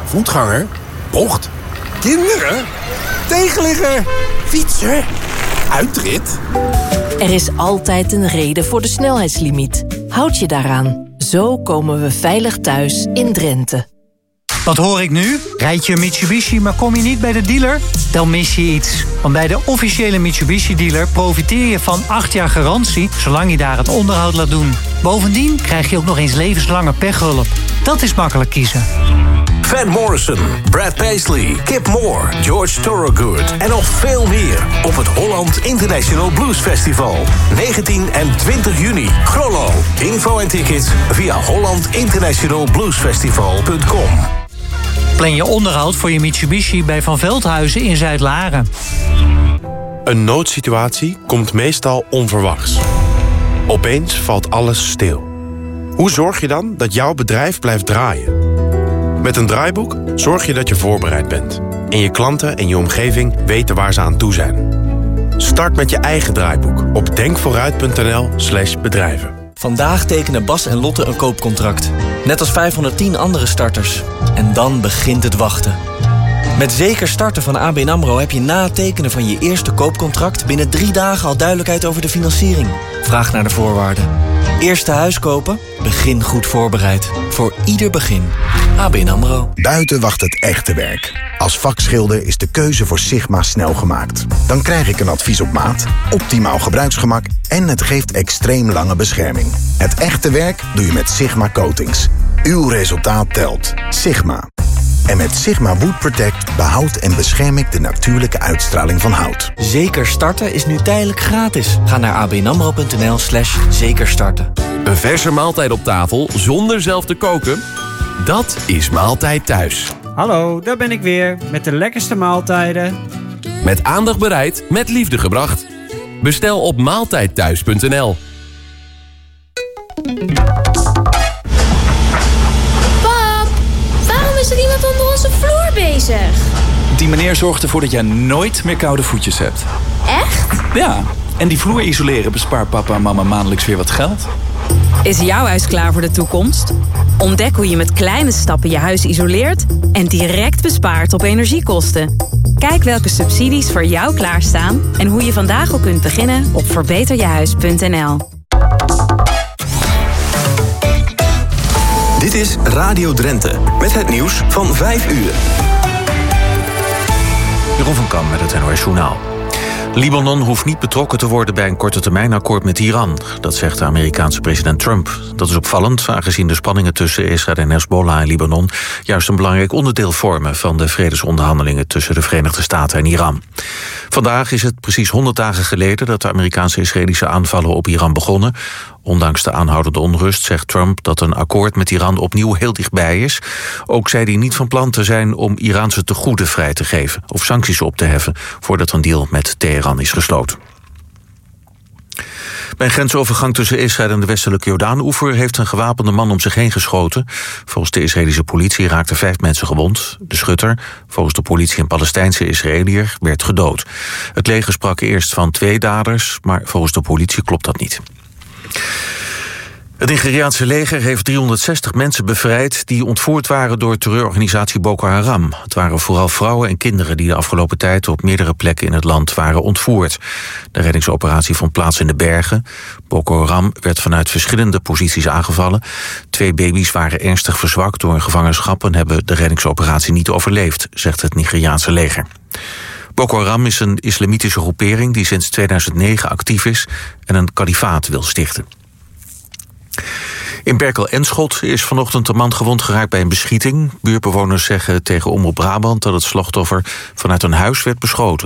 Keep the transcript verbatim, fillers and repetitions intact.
voetganger, bocht, kinderen, tegenligger, fietser, uitrit. Er is altijd een reden voor de snelheidslimiet. Houd je daaraan. Zo komen we veilig thuis in Drenthe. Wat hoor ik nu? Rijd je een Mitsubishi, maar kom je niet bij de dealer? Dan mis je iets. Want bij de officiële Mitsubishi-dealer profiteer je van acht jaar garantie, zolang je daar het onderhoud laat doen. Bovendien krijg je ook nog eens levenslange pechhulp. Dat is makkelijk kiezen. Van Morrison, Brad Paisley, Kip Moore, George Thorogood en nog veel meer op het Holland International Blues Festival. negentien en twintig juni. Grollo. Info en tickets via holland international blues festival punt com. Plan je onderhoud voor je Mitsubishi bij Van Veldhuizen in Zuid-Laren. Een noodsituatie komt meestal onverwachts. Opeens valt alles stil. Hoe zorg je dan dat jouw bedrijf blijft draaien? Met een draaiboek zorg je dat je voorbereid bent. En je klanten en je omgeving weten waar ze aan toe zijn. Start met je eigen draaiboek op denkvooruit.nl slash bedrijven. Vandaag tekenen Bas en Lotte een koopcontract. Net als vijfhonderdtien andere starters. En dan begint het wachten. Met Zeker Starten van A B N AMRO heb je na het tekenen van je eerste koopcontract binnen drie dagen al duidelijkheid over de financiering. Vraag naar de voorwaarden. Eerste huis kopen? Begin goed voorbereid. Voor ieder begin. A B N AMRO. Buiten wacht het echte werk. Als vakschilder is de keuze voor Sigma snel gemaakt. Dan krijg ik een advies op maat, optimaal gebruiksgemak en het geeft extreem lange bescherming. Het echte werk doe je met Sigma Coatings. Uw resultaat telt. Sigma. En met Sigma Wood Protect behoud en bescherm ik de natuurlijke uitstraling van hout. Zeker Starten is nu tijdelijk gratis. Ga naar abnamro.nl slash zekerstarten. Een verse maaltijd op tafel zonder zelf te koken? Dat is Maaltijd Thuis. Hallo, daar ben ik weer met de lekkerste maaltijden. Met aandacht bereid, met liefde gebracht. Bestel op maaltijdthuis punt n l. Pap, waarom is er iemand onder onze vloer bezig? Die meneer zorgt ervoor dat jij nooit meer koude voetjes hebt. Echt? Ja, en die vloer isoleren bespaart papa en mama maandelijks weer wat geld. Is jouw huis klaar voor de toekomst? Ontdek hoe je met kleine stappen je huis isoleert en direct bespaart op energiekosten. Kijk welke subsidies voor jou klaarstaan en hoe je vandaag al kunt beginnen op verbeter je huis punt n l. Dit is Radio Drenthe met het nieuws van vijf uur. Jeroen van Kam met het N O S Journaal. Libanon hoeft niet betrokken te worden bij een korte termijn akkoord met Iran. Dat zegt de Amerikaanse president Trump. Dat is opvallend, aangezien de spanningen tussen Israël en Hezbollah en Libanon juist een belangrijk onderdeel vormen van de vredesonderhandelingen tussen de Verenigde Staten en Iran. Vandaag is het precies honderd dagen geleden dat de Amerikaanse Israëlische aanvallen op Iran begonnen. Ondanks de aanhoudende onrust zegt Trump dat een akkoord met Iran opnieuw heel dichtbij is. Ook zei hij niet van plan te zijn om Iraanse tegoeden vrij te geven of sancties op te heffen voordat een deal met Teheran is gesloten. Bij een grensovergang tussen Israël en de westelijke Jordaan-oever heeft een gewapende man om zich heen geschoten. Volgens de Israëlische politie raakten vijf mensen gewond. De schutter, volgens de politie een Palestijnse Israëliër, werd gedood. Het leger sprak eerst van twee daders, maar volgens de politie klopt dat niet. Het Nigeriaanse leger heeft driehonderdzestig mensen bevrijd die ontvoerd waren door terreurorganisatie Boko Haram. Het waren vooral vrouwen en kinderen die de afgelopen tijd op meerdere plekken in het land waren ontvoerd. De reddingsoperatie vond plaats in de bergen. Boko Haram werd vanuit verschillende posities aangevallen. Twee baby's waren ernstig verzwakt door hun gevangenschap en hebben de reddingsoperatie niet overleefd, zegt het Nigeriaanse leger. Boko Haram is een islamitische groepering die sinds tweeduizend negen actief is en een kalifaat wil stichten. In Berkel-Enschot is vanochtend een man gewond geraakt bij een beschieting. Buurtbewoners zeggen tegen Omroep Brabant dat het slachtoffer vanuit een huis werd beschoten.